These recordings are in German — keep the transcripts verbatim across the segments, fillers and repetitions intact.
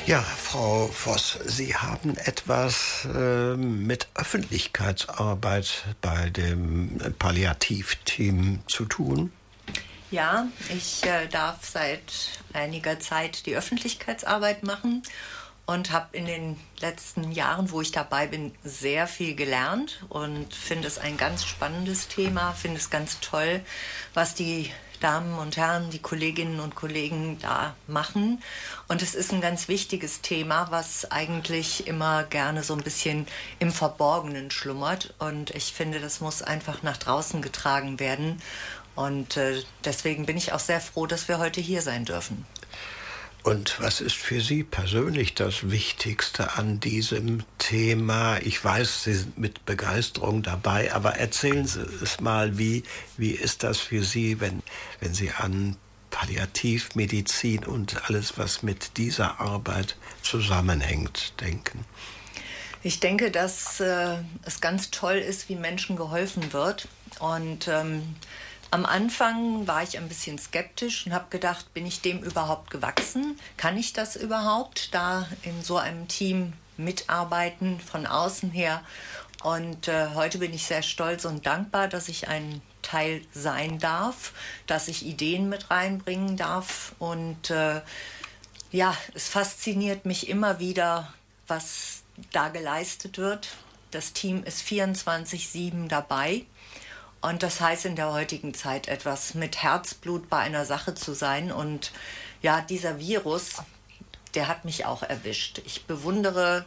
Ja, Frau Voss, Sie haben etwas äh, mit Öffentlichkeitsarbeit bei dem Palliativteam zu tun. Ja, ich äh, darf seit einiger Zeit die Öffentlichkeitsarbeit machen und habe in den letzten Jahren, wo ich dabei bin, sehr viel gelernt und finde es ein ganz spannendes Thema, finde es ganz toll, was die Damen und Herren, die Kolleginnen und Kollegen da machen. Und es ist ein ganz wichtiges Thema, was eigentlich immer gerne so ein bisschen im Verborgenen schlummert. Und ich finde, das muss einfach nach draußen getragen werden. Und äh, deswegen bin ich auch sehr froh, dass wir heute hier sein dürfen. Und was ist für Sie persönlich das Wichtigste an diesem Thema? Ich weiß, Sie sind mit Begeisterung dabei, aber erzählen Sie es mal, wie, wie ist das für Sie, wenn, wenn Sie an Palliativmedizin und alles, was mit dieser Arbeit zusammenhängt, denken? Ich denke, dass äh, es ganz toll ist, wie Menschen geholfen wird. Und ähm, am Anfang war ich ein bisschen skeptisch und habe gedacht, bin ich dem überhaupt gewachsen? Kann ich das überhaupt, da in so einem Team mitarbeiten, von außen her? Und äh, heute bin ich sehr stolz und dankbar, dass ich ein Teil sein darf, dass ich Ideen mit reinbringen darf. Und äh, ja, es fasziniert mich immer wieder, was da geleistet wird. Das Team ist vierundzwanzig sieben dabei. Und das heißt in der heutigen Zeit etwas mit Herzblut bei einer Sache zu sein. Und ja, dieser Virus, der hat mich auch erwischt. Ich bewundere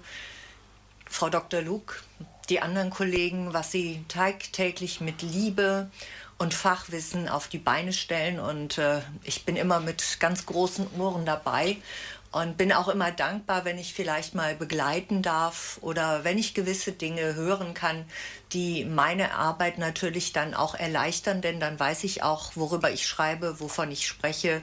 Frau Doktor Luke, die anderen Kollegen, was sie tagtäglich mit Liebe und Fachwissen auf die Beine stellen. Und äh, ich bin immer mit ganz großen Ohren dabei. Und bin auch immer dankbar, wenn ich vielleicht mal begleiten darf oder wenn ich gewisse Dinge hören kann, die meine Arbeit natürlich dann auch erleichtern, denn dann weiß ich auch, worüber ich schreibe, wovon ich spreche.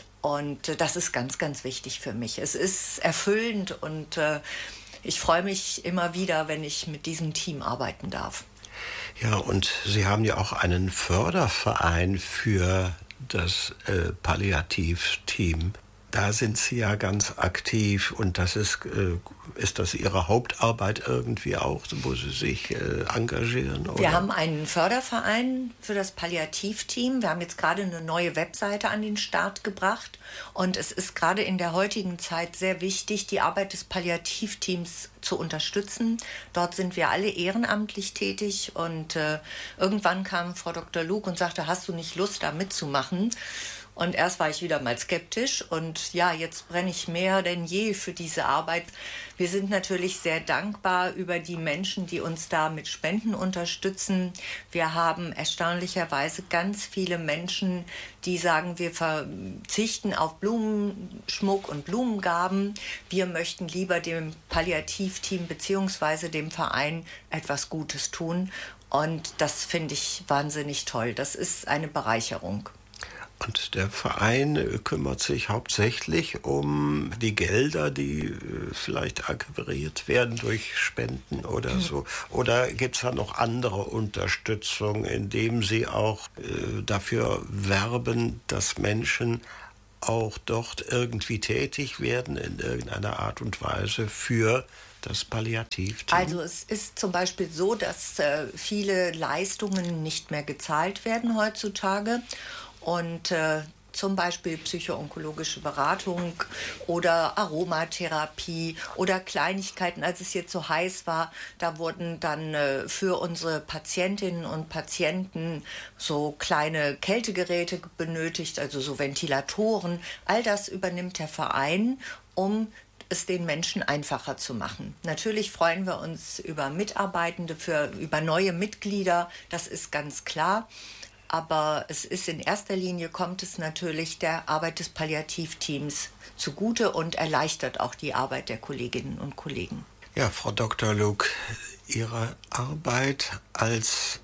Und das ist ganz, ganz wichtig für mich. Es ist erfüllend und äh, ich freue mich immer wieder, wenn ich mit diesem Team arbeiten darf. Ja, und Sie haben ja auch einen Förderverein für das äh, Palliativteam. Da sind Sie ja ganz aktiv und das ist, äh, ist das Ihre Hauptarbeit irgendwie auch, wo Sie sich äh, engagieren? Oder? Wir haben einen Förderverein für das Palliativteam. Wir haben jetzt gerade eine neue Webseite an den Start gebracht und es ist gerade in der heutigen Zeit sehr wichtig, die Arbeit des Palliativteams zu unterstützen. Dort sind wir alle ehrenamtlich tätig und äh, irgendwann kam Frau Doktor Luke und sagte, hast du nicht Lust, da mitzumachen? Und erst war ich wieder mal skeptisch und ja, jetzt brenne ich mehr denn je für diese Arbeit. Wir sind natürlich sehr dankbar über die Menschen, die uns da mit Spenden unterstützen. Wir haben erstaunlicherweise ganz viele Menschen, die sagen, wir verzichten auf Blumenschmuck und Blumengaben. Wir möchten lieber dem Palliativteam bzw. dem Verein etwas Gutes tun. Und das finde ich wahnsinnig toll. Das ist eine Bereicherung. Und der Verein kümmert sich hauptsächlich um die Gelder, die vielleicht akquiriert werden durch Spenden oder so. Oder gibt es da noch andere Unterstützung, indem Sie auch äh, dafür werben, dass Menschen auch dort irgendwie tätig werden in irgendeiner Art und Weise für das Palliativteam? Also es ist zum Beispiel so, dass äh, viele Leistungen nicht mehr gezahlt werden heutzutage. Und äh, zum Beispiel psychoonkologische Beratung oder Aromatherapie oder Kleinigkeiten, als es jetzt so heiß war, da wurden dann äh, für unsere Patientinnen und Patienten so kleine Kältegeräte benötigt, also so Ventilatoren. All das übernimmt der Verein, um es den Menschen einfacher zu machen. Natürlich freuen wir uns über Mitarbeitende, für, über neue Mitglieder, das ist ganz klar. Aber es ist in erster Linie, kommt es natürlich der Arbeit des Palliativteams zugute und erleichtert auch die Arbeit der Kolleginnen und Kollegen. Ja, Frau Doktor Luke, Ihre Arbeit als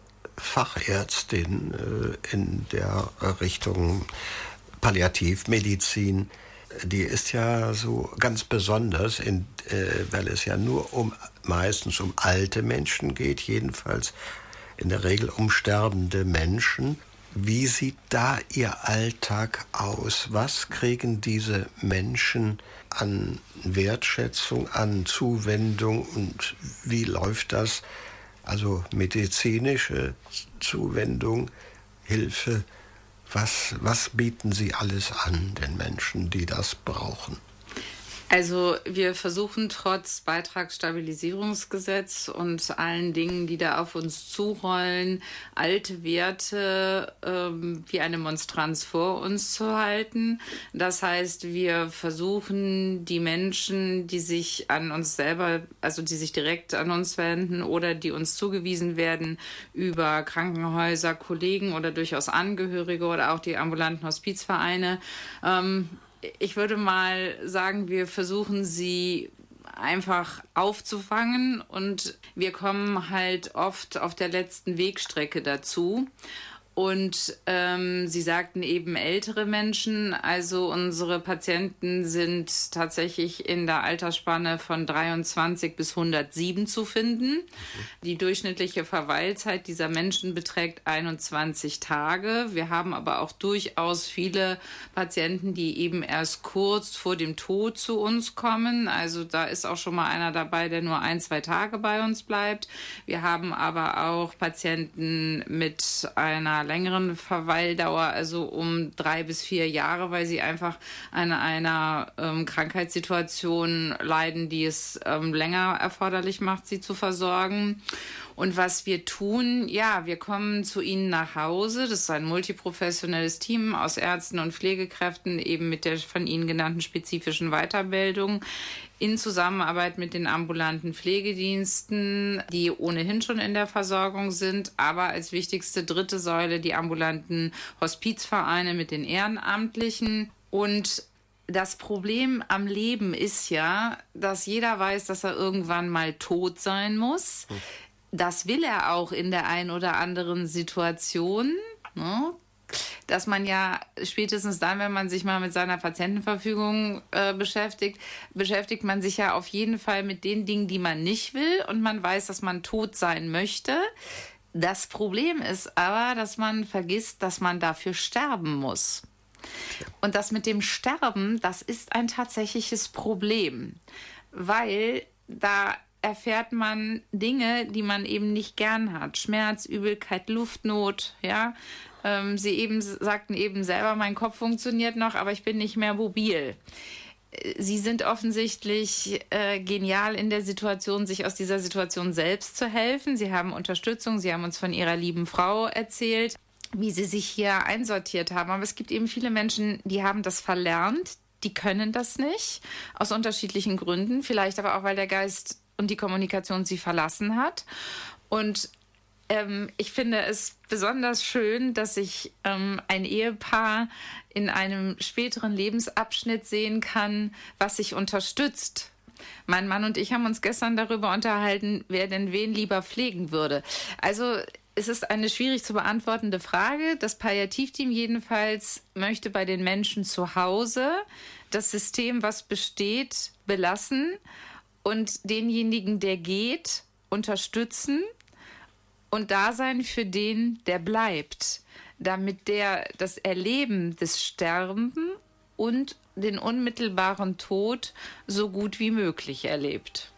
Fachärztin äh, in der Richtung Palliativmedizin, die ist ja so ganz besonders, in, äh, weil es ja nur um meistens um alte Menschen geht, jedenfalls in der Regel um sterbende Menschen. Wie sieht da Ihr Alltag aus? Was kriegen diese Menschen an Wertschätzung, an Zuwendung und wie läuft das? Also medizinische Zuwendung, Hilfe. Was, was bieten Sie alles an den Menschen, die das brauchen? Also wir versuchen trotz Beitragsstabilisierungsgesetz und allen Dingen, die da auf uns zurollen, alte Werte ähm, wie eine Monstranz vor uns zu halten. Das heißt, wir versuchen die Menschen, die sich an uns selber, also die sich direkt an uns wenden oder die uns zugewiesen werden über Krankenhäuser, Kollegen oder durchaus Angehörige oder auch die ambulanten Hospizvereine, ähm, ich würde mal sagen, wir versuchen sie einfach aufzufangen und wir kommen halt oft auf der letzten Wegstrecke dazu. Und ähm, Sie sagten eben ältere Menschen, also unsere Patienten sind tatsächlich in der Altersspanne von dreiundzwanzig bis hundertsieben zu finden. Mhm. Die durchschnittliche Verweilzeit dieser Menschen beträgt einundzwanzig Tage. Wir haben aber auch durchaus viele Patienten, die eben erst kurz vor dem Tod zu uns kommen. Also da ist auch schon mal einer dabei, der nur ein, zwei Tage bei uns bleibt. Wir haben aber auch Patienten mit einer längeren Verweildauer, also um drei bis vier Jahre, weil sie einfach an einer ähm, Krankheitssituation leiden, die es ähm, länger erforderlich macht, sie zu versorgen. Und was wir tun, ja, wir kommen zu ihnen nach Hause. Das ist ein multiprofessionelles Team aus Ärzten und Pflegekräften, eben mit der von Ihnen genannten spezifischen Weiterbildung, in Zusammenarbeit mit den ambulanten Pflegediensten, die ohnehin schon in der Versorgung sind, aber als wichtigste dritte Säule die ambulanten Hospizvereine mit den Ehrenamtlichen. Und das Problem am Leben ist ja, dass jeder weiß, dass er irgendwann mal tot sein muss. Hm. Das will er auch in der ein oder anderen Situation, ne? Dass man ja spätestens dann, wenn man sich mal mit seiner Patientenverfügung äh, beschäftigt, beschäftigt man sich ja auf jeden Fall mit den Dingen, die man nicht will und man weiß, dass man tot sein möchte. Das Problem ist aber, dass man vergisst, dass man dafür sterben muss. Und das mit dem Sterben, das ist ein tatsächliches Problem, weil da erfährt man Dinge, die man eben nicht gern hat. Schmerz, Übelkeit, Luftnot, ja. Ähm, Sie eben sagten eben selber, mein Kopf funktioniert noch, aber ich bin nicht mehr mobil. Sie sind offensichtlich äh, genial in der Situation, sich aus dieser Situation selbst zu helfen. Sie haben Unterstützung. Sie haben uns von Ihrer lieben Frau erzählt, wie Sie sich hier einsortiert haben. Aber es gibt eben viele Menschen, die haben das verlernt. Die können das nicht, aus unterschiedlichen Gründen. Vielleicht aber auch, weil der Geist und die Kommunikation sie verlassen hat. Und ähm, ich finde es besonders schön, dass ich ähm, ein Ehepaar in einem späteren Lebensabschnitt sehen kann, was sich unterstützt. Mein Mann und ich haben uns gestern darüber unterhalten, wer denn wen lieber pflegen würde. Also es ist eine schwierig zu beantwortende Frage. Das Palliativteam jedenfalls möchte bei den Menschen zu Hause das System, was besteht, belassen und denjenigen, der geht, unterstützen und da sein für den, der bleibt, damit der das Erleben des Sterben und den unmittelbaren Tod so gut wie möglich erlebt.